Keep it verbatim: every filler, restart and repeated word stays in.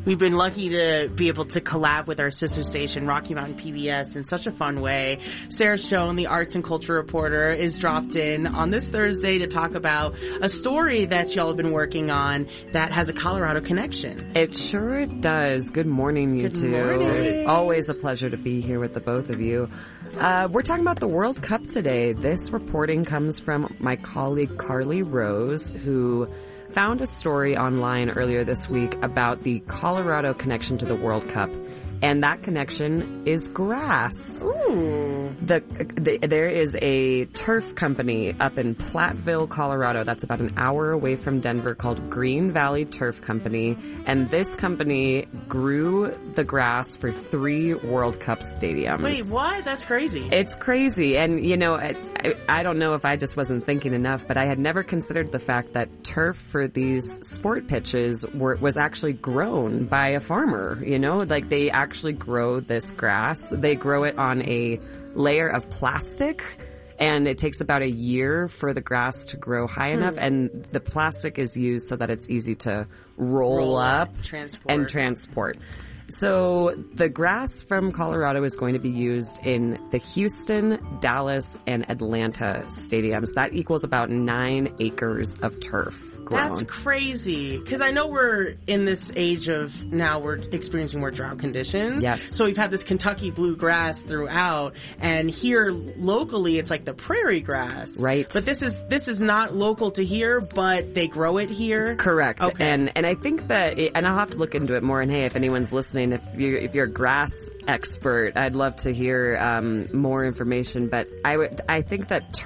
we've been lucky to be able to collab with our sister station, Rocky Mountain P B S, in such a fun way. Sarah Schoen, the arts and culture reporter, is dropped in on this Thursday to talk about a story that y'all have been working on that has a Colorado connection. It sure does. Good morning, you Good two. morning. Always a pleasure to be here with the both of you. Uh, we're talking about the World Cup today. This reporting comes from my colleague Carly Rose, who found a story online earlier this week about the Colorado connection to the World Cup. And that connection is grass. Ooh. The, the, there is a turf company up in Platteville, Colorado. That's about an hour away from Denver, called Green Valley Turf Company. And this company grew the grass for three World Cup stadiums. Wait, what? That's crazy. It's crazy. And, you know, I, I don't know if I just wasn't thinking enough, but I had never considered the fact that turf for these sport pitches were, was actually grown by a farmer. You know, like they actually grow this grass. They grow it on a layer of plastic, and it takes about a year for the grass to grow high hmm. enough, and the plastic is used so that it's easy to roll, roll up transport. and transport. So the grass from Colorado is going to be used in the Houston, Dallas, and Atlanta stadiums. That equals about nine acres of turf grown. That's crazy. Because I know we're in this age of now we're experiencing more drought conditions. Yes. So we've had this Kentucky bluegrass throughout, and here locally it's like the prairie grass. Right. But this is this is not local to here, but they grow it here. Correct. Okay. And and I think that, it, and I'll have to look into it more. And hey, if anyone's listening, if you if you're a grass expert, I'd love to hear um, more information. But I would I think that